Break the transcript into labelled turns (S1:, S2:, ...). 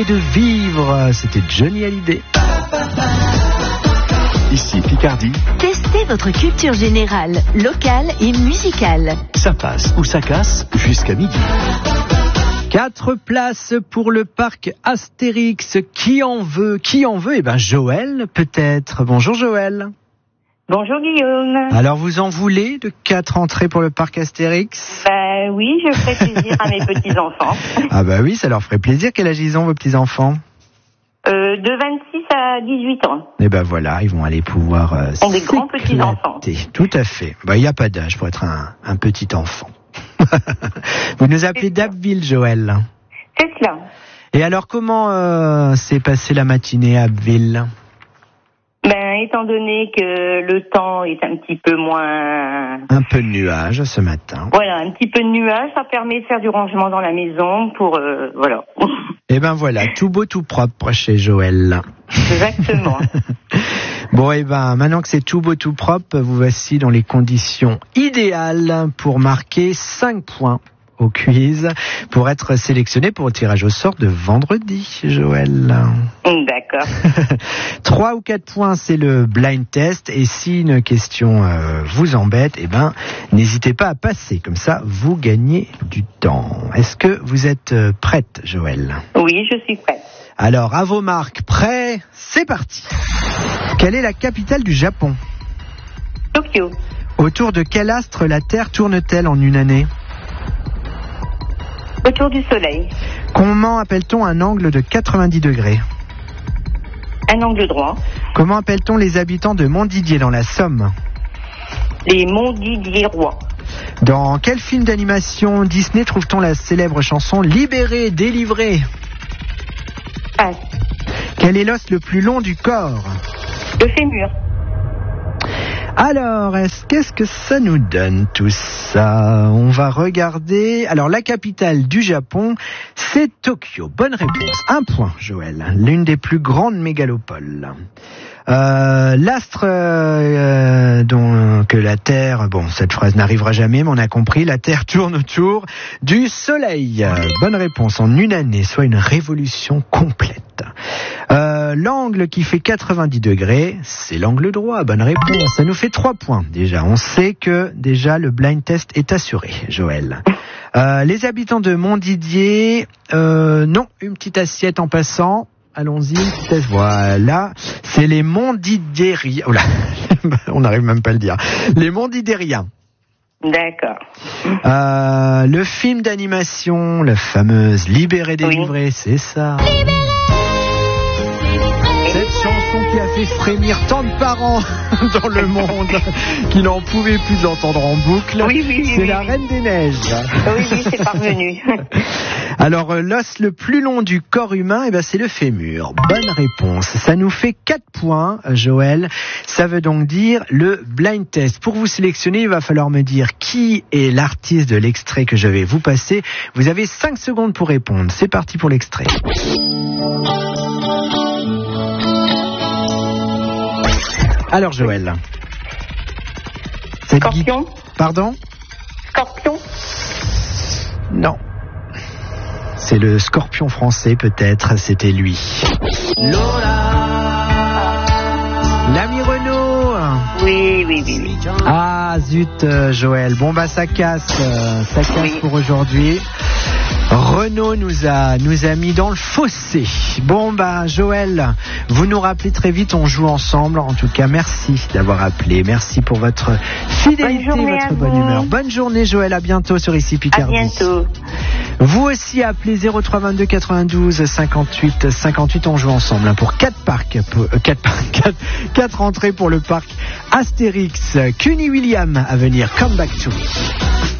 S1: et de vivre. C'était Johnny Hallyday.
S2: Ici Picardie.
S3: Testez votre culture générale, locale et musicale.
S2: Ça passe ou ça casse jusqu'à midi.
S1: 4 places pour le parc Astérix. Qui en veut? Eh ben Joël, peut-être. Bonjour Joël.
S4: Bonjour Guillaume.
S1: Alors vous en voulez de 4 entrées pour le parc Astérix?
S4: Oui, je ferai plaisir à mes petits-enfants.
S1: Ah bah oui, ça leur ferait plaisir. Quel âge ils ont vos petits-enfants?
S4: De 26 à 18 ans.
S1: Et ben voilà, ils vont aller pouvoir
S4: sont des grands petits-enfants.
S1: Tout à fait. Bah, il n'y a pas d'âge pour être un petit enfant. Vous nous appelez d'Abbeville, Joël.
S4: C'est cela.
S1: Et alors, comment s'est passée la matinée à Abbeville?
S4: Étant donné que le temps est un petit peu moins...
S1: Un peu de nuages ce matin.
S4: Voilà, un petit peu de nuages, ça permet de faire du rangement dans la maison pour... voilà.
S1: Et ben voilà, tout beau, tout propre chez Joël.
S4: Exactement.
S1: Bon, et ben maintenant que c'est tout beau, tout propre, vous voici dans les conditions idéales pour marquer 5 points au quiz, pour être sélectionné pour le tirage au sort de vendredi, Joël.
S4: D'accord.
S1: 3 ou 4 points, c'est le blind test. Et si une question vous embête, eh ben, n'hésitez pas à passer. Comme ça, vous gagnez du temps. Est-ce que vous êtes prête, Joël?
S4: Oui, je suis prête.
S1: Alors, à vos marques, prêts, c'est parti. Quelle est la capitale du Japon?
S4: Tokyo.
S1: Autour de quel astre la Terre tourne-t-elle en une année?
S4: Autour du soleil.
S1: Comment appelle-t-on un angle de 90 degrés?
S4: Un angle droit.
S1: Comment appelle-t-on les habitants de Montdidier dans la Somme?
S4: Les Montdidierois.
S1: Dans quel film d'animation Disney trouve-t-on la célèbre chanson Libéré, délivré?
S4: Ah.
S1: Quel est l'os le plus long du corps?
S4: Le fémur.
S1: Alors, qu'est-ce que ça nous donne tout ça? On va regarder. Alors, la capitale du Japon, c'est Tokyo. Bonne réponse. 1 point, Joël. L'une des plus grandes mégalopoles. L'astre que la Terre, bon, cette phrase n'arrivera jamais, mais on a compris, la Terre tourne autour du Soleil. Bonne réponse. En une année, soit une révolution complète. L'angle qui fait 90 degrés, c'est l'angle droit. Bonne réponse. Ça nous fait 3 points déjà. On sait que déjà le blind test est assuré, Joël. Les habitants de Montdidier, non, une petite assiette en passant. Allons-y, une petite assiette. Voilà, c'est les Montdidériens. Oh là, on n'arrive même pas à le dire. Les Montdidériens.
S4: D'accord.
S1: Le film d'animation, la fameuse Libéré, délivré, oui. C'est ça. Cette chanson qui a fait frémir tant de parents dans le monde qui n'en pouvaient plus d'entendre en boucle.
S4: Oui,
S1: c'est la Reine des Neiges.
S4: Oui, c'est parvenu.
S1: Alors, l'os le plus long du corps humain, eh ben, c'est le fémur. Bonne réponse. Ça nous fait 4 points, Joël. Ça veut donc dire le blind test. Pour vous sélectionner, il va falloir me dire qui est l'artiste de l'extrait que je vais vous passer. Vous avez 5 secondes pour répondre. C'est parti pour l'extrait. Alors Joël.
S4: Scorpion.
S1: Pardon?
S4: Scorpion.
S1: Non. C'est le Scorpion français peut-être, c'était lui. Lola. L'ami Renaud.
S4: Oui.
S1: Ah zut Joël. Bon bah ça casse pour aujourd'hui. Renaud nous a mis dans le fossé. Bon bah Joël, vous nous rappelez très vite, on joue ensemble. En tout cas, merci d'avoir appelé. Merci pour votre fidélité, votre bonne humeur. Bonne journée Joël, à bientôt sur Ici Picardie.
S4: À bientôt.
S1: Vous aussi appelez 03 22 92 58 58, on joue ensemble pour 4 entrées pour le parc Astérix. Cuny William à venir, Come Back to Me.